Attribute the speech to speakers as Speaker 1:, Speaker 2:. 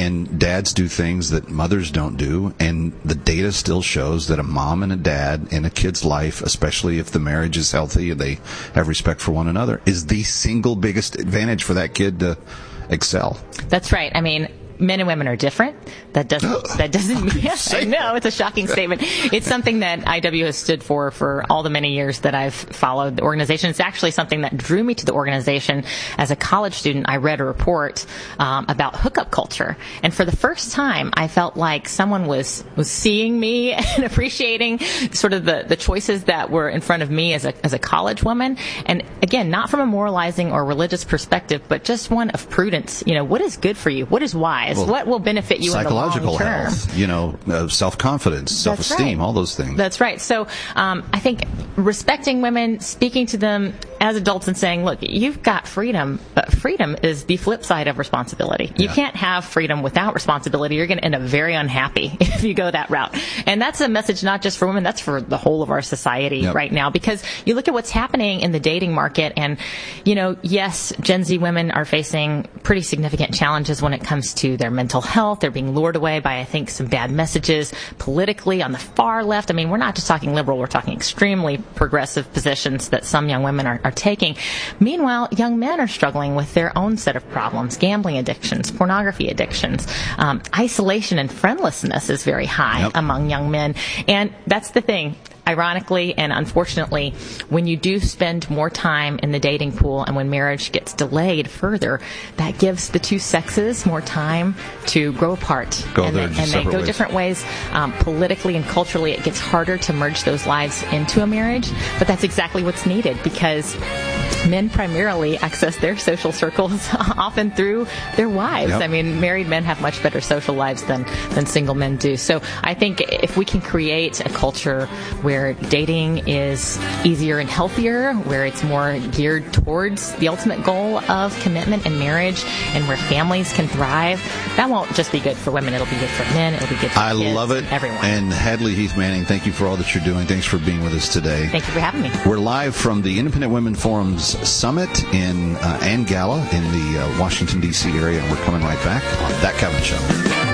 Speaker 1: And dads do things that mothers don't do, and the data still shows that a mom and a dad in a kid's life, especially if the marriage is healthy and they have respect for one another, is the single biggest advantage for that kid to excel.
Speaker 2: That's right. I mean, men and women are different. That doesn't mean, yes, I know, it's a shocking statement. It's something that IW has stood for all the many years that I've followed the organization. It's actually something that drew me to the organization. As a college student, I read a report about hookup culture. And for the first time, I felt like someone was seeing me and appreciating sort of the choices that were in front of me as a college woman. And again, not from a moralizing or religious perspective, but just one of prudence. You know, what is good for you? What is wise?
Speaker 1: Well,
Speaker 2: what will benefit you in the long term?
Speaker 1: Psychological health, self-confidence, self-esteem, all those things.
Speaker 2: That's right. So I think respecting women, speaking to them as adults and saying, look, you've got freedom, but freedom is the flip side of responsibility. You can't have freedom without responsibility. You're going to end up very unhappy if you go that route. And that's a message not just for women, that's for the whole of our society right now. Because you look at what's happening in the dating market, and, yes, Gen Z women are facing pretty significant challenges when it comes to their mental health. They're being lured away by, I think, some bad messages politically on the far left. I mean, we're not just talking liberal, we're talking extremely progressive positions that some young women are taking. Meanwhile, young men are struggling with their own set of problems: gambling addictions, pornography addictions, isolation and friendlessness is very high among young men. And that's the thing. Ironically and unfortunately, when you do spend more time in the dating pool and when marriage gets delayed further, that gives the two sexes more time to grow apart. And they go different ways. Politically and culturally, it gets harder to merge those lives into a marriage. But that's exactly what's needed, because men primarily access their social circles often through their wives. I mean, married men have much better social lives than single men do. So I think if we can create a culture where dating is easier and healthier, where it's more geared towards the ultimate goal of commitment and marriage, and where families can thrive, that won't just be good for women. It'll be good for men. It'll be good for kids. I love it. Everyone.
Speaker 1: And Hadley Heath Manning, thank you for all that you're doing. Thanks for being with us today.
Speaker 2: Thank you for having me.
Speaker 1: We're live from the Independent Women Forum's Summit and Gala in the Washington, D.C. area, and we're coming right back on That Kevin Show.